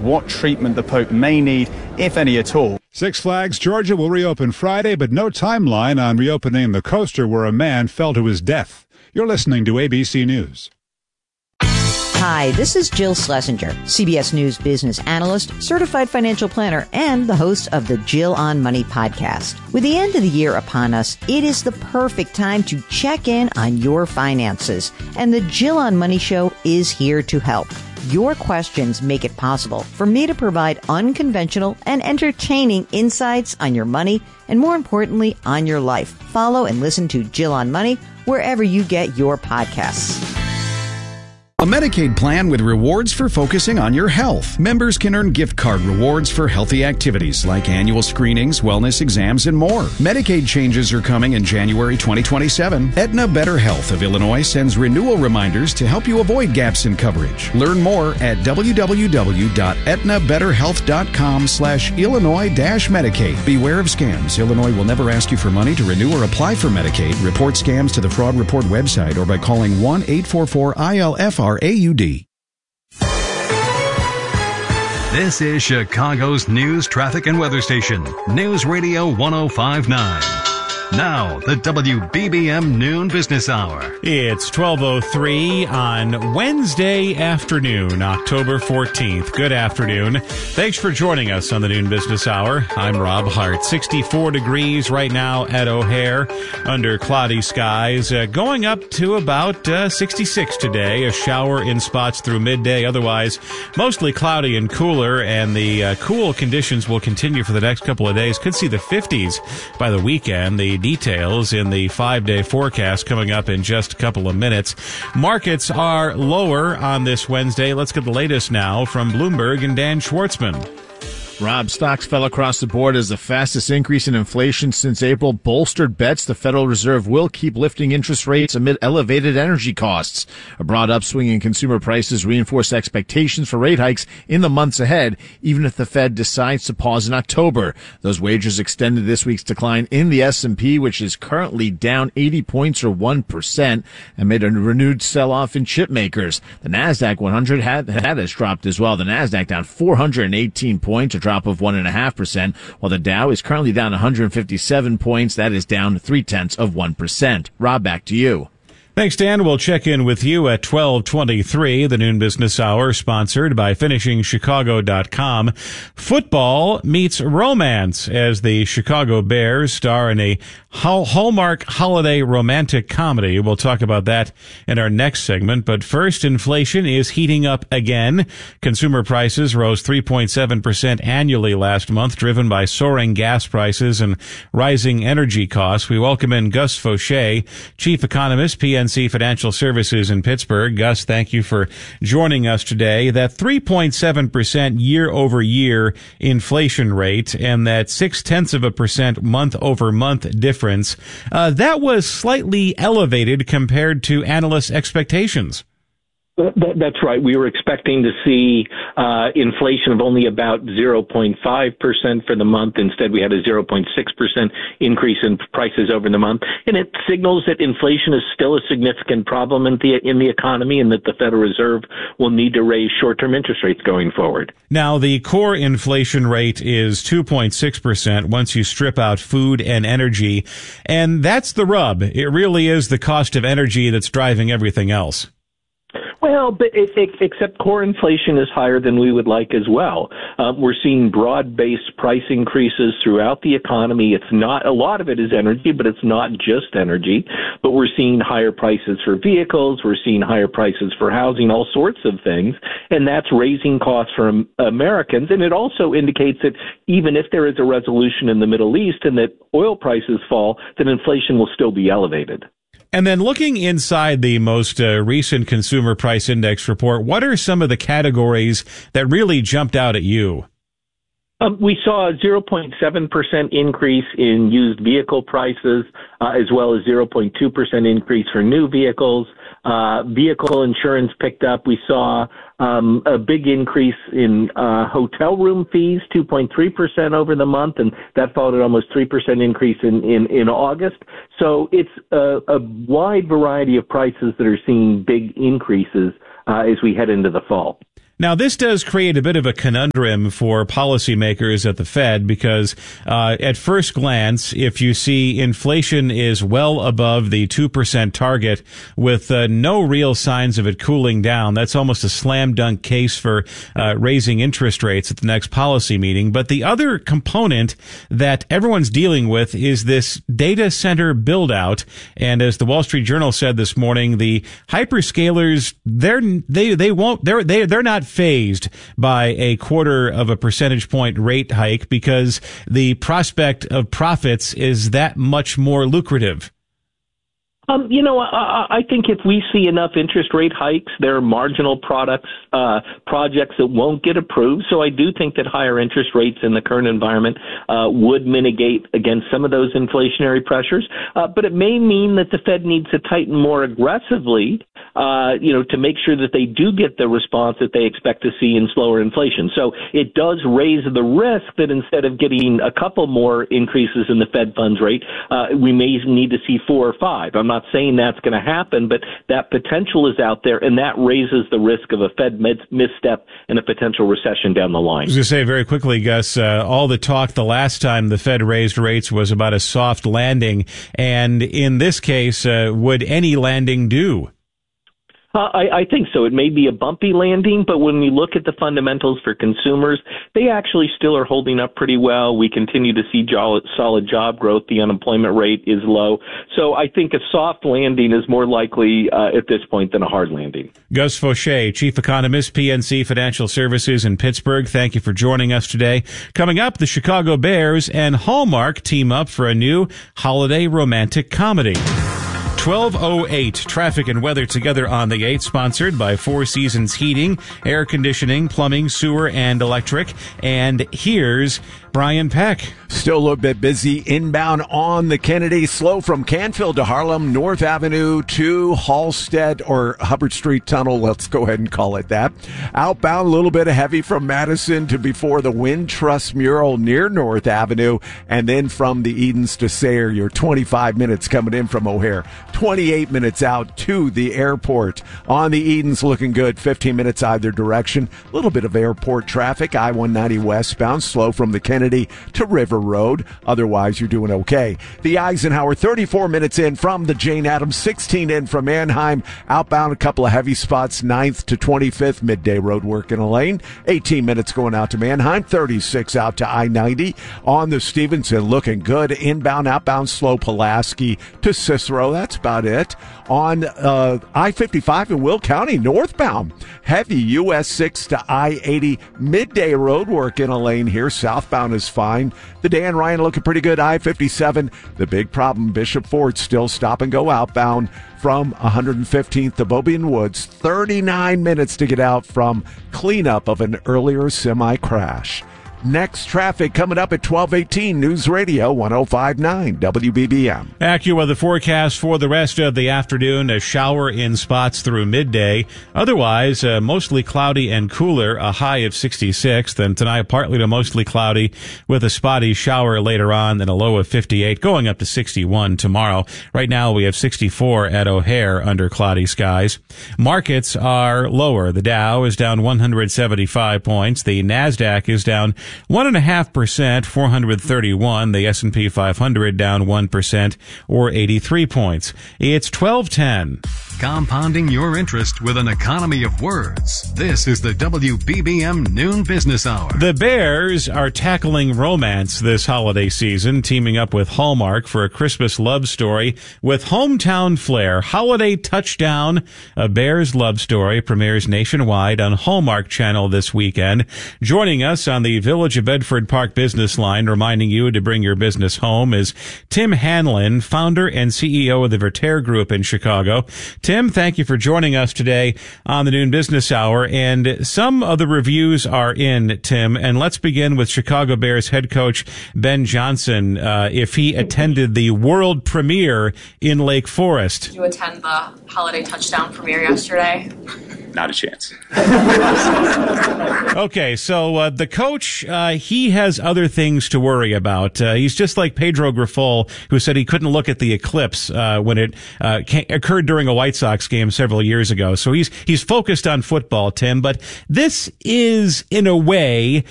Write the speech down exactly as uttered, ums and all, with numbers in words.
what treatment the Pope may need, if any at all. Six Flags Georgia will reopen Friday, but no timeline on reopening the coaster where a man fell to his death. You're listening to A B C News. Hi, this is Jill Schlesinger, C B S News business analyst, certified financial planner, and the host of the Jill on Money podcast. With the end of the year upon us, it is the perfect time to check in on your finances. And the Jill on Money show is here to help. Your questions make it possible for me to provide unconventional and entertaining insights on your money and, more importantly, on your life. Follow and listen to Jill on Money wherever you get your podcasts. A Medicaid plan with rewards for focusing on your health. Members can earn gift card rewards for healthy activities like annual screenings, wellness exams, and more. Medicaid changes are coming in January twenty twenty-seven. Aetna Better Health of Illinois sends renewal reminders to help you avoid gaps in coverage. Learn more at w w w dot aetna better health dot com slash Illinois dash Medicaid. Beware of scams. Illinois will never ask you for money to renew or apply for Medicaid. Report scams to the Fraud Report website or by calling one eight four four I L F R A U D. This is Chicago's news, traffic, and weather station, News Radio one oh five point nine. Now, the W B B M Noon Business Hour. It's twelve oh three on Wednesday afternoon, October fourteenth. Good afternoon. Thanks for joining us on the Noon Business Hour. I'm Rob Hart. sixty-four degrees right now at O'Hare under cloudy skies. Uh, going up to about uh, sixty-six today. A shower in spots through midday. Otherwise, mostly cloudy and cooler, and the uh, cool conditions will continue for the next couple of days. Could see the fifties by the weekend. The details in the five-day forecast coming up in just a couple of minutes. Markets are lower on this Wednesday. Let's get the latest now from Bloomberg and Dan Schwartzman. Rob, stocks fell across the board as the fastest increase in inflation since April bolstered bets the Federal Reserve will keep lifting interest rates amid elevated energy costs. A broad upswing in consumer prices reinforced expectations for rate hikes in the months ahead, even if the Fed decides to pause in October. Those wagers extended this week's decline in the S and P, which is currently down eighty points or one percent, amid a renewed sell-off in chip makers. The NASDAQ one hundred had, had has dropped as well. The NASDAQ down four hundred eighteen points, a drop of one point five percent, while the Dow is currently down one hundred fifty-seven points. That is down three-tenths of one percent. Rob, back to you. Thanks, Dan. We'll check in with you at twelve twenty-three, the Noon Business Hour, sponsored by finishing chicago dot com. Football meets romance as the Chicago Bears star in a Hallmark holiday romantic comedy. We'll talk about that in our next segment. But first, inflation is heating up again. Consumer prices rose three point seven percent annually last month, driven by soaring gas prices and rising energy costs. We welcome in Gus Faucher, chief economist, P N C Financial Services in Pittsburgh. Gus, thank you for joining us today. That three point seven percent year-over-year inflation rate and that six-tenths of a percent month-over-month difference, uh, that was slightly elevated compared to analysts' expectations. That, that's right. We were expecting to see uh, inflation of only about zero point five percent for the month. Instead, we had a zero point six percent increase in prices over the month. And it signals that inflation is still a significant problem in the, in the economy and that the Federal Reserve will need to raise short-term interest rates going forward. Now, the core inflation rate is two point six percent once you strip out food and energy. And that's the rub. It really is the cost of energy that's driving everything else. Well, but it, it, except core inflation is higher than we would like as well. Uh, we're seeing broad-based price increases throughout the economy. It's not, a lot of it is energy, but it's not just energy. But we're seeing higher prices for vehicles. We're seeing higher prices for housing, all sorts of things. And that's raising costs for um, Americans. And it also indicates that even if there is a resolution in the Middle East and that oil prices fall, then inflation will still be elevated. And then looking inside the most uh, recent Consumer Price Index report, what are some of the categories that really jumped out at you? Um, we saw a zero point seven percent increase in used vehicle prices, uh, as well as zero point two percent increase for new vehicles. Uh, vehicle insurance picked up. We saw um, a big increase in uh, hotel room fees, two point three percent over the month, and that followed an almost three percent increase in, in, in August. So it's a, a wide variety of prices that are seeing big increases uh, as we head into the fall. Now, this does create a bit of a conundrum for policymakers at the Fed because uh, at first glance, if you see inflation is well above the two percent target with uh, no real signs of it cooling down, that's almost a slam dunk case for uh, raising interest rates at the next policy meeting. But the other component that everyone's dealing with is this data center build out. And as the Wall Street Journal said this morning, the hyperscalers, they're, they, they won't, they're, they, they're not phased by a quarter of a percentage point rate hike because the prospect of profits is that much more lucrative. Um, you know, I, I think if we see enough interest rate hikes, there are marginal products, uh, projects that won't get approved. So I do think that higher interest rates in the current environment uh, would mitigate against some of those inflationary pressures. Uh, but it may mean that the Fed needs to tighten more aggressively, uh, you know, to make sure that they do get the response that they expect to see in slower inflation. So it does raise the risk that instead of getting a couple more increases in the Fed funds rate, uh, we may need to see four or five. I'm not saying that's going to happen, but that potential is out there, and that raises the risk of a Fed misstep and a potential recession down the line. I was going to say very quickly, Gus, uh, all the talk the last time the Fed raised rates was about a soft landing, and in this case, uh, would any landing do? Uh, I, I think so. It may be a bumpy landing, but when we look at the fundamentals for consumers, they actually still are holding up pretty well. We continue to see jo- solid job growth. The unemployment rate is low. So I think a soft landing is more likely uh, at this point than a hard landing. Gus Faucher, Chief Economist, P N C Financial Services in Pittsburgh. Thank you for joining us today. Coming up, the Chicago Bears and Hallmark team up for a new holiday romantic comedy. twelve oh eight, traffic and weather together on the eight, sponsored by Four Seasons Heating, Air Conditioning, Plumbing, Sewer, and Electric. And here's Brian Peck. Still a little bit busy inbound on the Kennedy, slow from Canfield to Harlem, North Avenue to Halstead or Hubbard Street Tunnel. Let's go ahead and call it that. Outbound, a little bit heavy from Madison to before the Wintrust mural near North Avenue, and then from the Edens to Sayre, you're twenty-five minutes coming in from O'Hare, twenty-eight minutes out to the airport. On the Edens, looking good, fifteen minutes either direction. A little bit of airport traffic, I one ninety westbound, slow from the Kennedy to River Road. Otherwise, you're doing okay. The Eisenhower, thirty-four minutes in from the Jane Addams, sixteen in from Anaheim. Outbound, a couple of heavy spots, ninth to twenty-fifth, midday road work in a lane. eighteen minutes going out to Manheim, thirty-six out to I ninety. On the Stevenson, looking good. Inbound, outbound, slow, Pulaski to Cicero. That's about it. On uh, I fifty-five in Will County, northbound, heavy U S six to I eighty, midday road work in a lane here. Southbound is fine. The Dan Ryan looking pretty good. I fifty-seven, the big problem, Bishop Ford still stop and go outbound from one hundred fifteenth to Beaubien Woods. thirty-nine minutes to get out from cleanup of an earlier semi crash. Next traffic coming up at twelve eighteen, News Radio one oh five point nine W B B M. AccuWeather forecast for the rest of the afternoon, a shower in spots through midday. Otherwise, uh, mostly cloudy and cooler, a high of sixty-six. Then tonight, partly to mostly cloudy with a spotty shower later on, then a low of fifty-eight, going up to sixty-one tomorrow. Right now, we have sixty-four at O'Hare under cloudy skies. Markets are lower. The Dow is down one hundred seventy-five points. The NASDAQ is down One and a half percent, four hundred thirty-one. The S and P five hundred down one percent, or eighty-three points. It's twelve ten. Compounding your interest with an economy of words. This is the W B B M Noon Business Hour. The Bears are tackling romance this holiday season, teaming up with Hallmark for a Christmas love story with hometown flair. Holiday Touchdown, a Bears love story, premieres nationwide on Hallmark Channel this weekend. Joining us on the Village of Bedford Park business line, reminding you to bring your business home, is Tim Hanlon, founder and C E O of the Vertere Group in Chicago. Tim, thank you for joining us today on the Noon Business Hour. And some of the reviews are in, Tim. And let's begin with Chicago Bears head coach Ben Johnson, uh, if he attended the world premiere in Lake Forest. Did you attend the Holiday Touchdown premiere yesterday? not a chance. Okay, so uh, the coach, uh, he has other things to worry about. Uh, he's just like Pedro Grifol, who said he couldn't look at the eclipse uh, when it uh, ca- occurred during a White Sox game several years ago. So he's he's focused on football, Tim. But this is, in a way,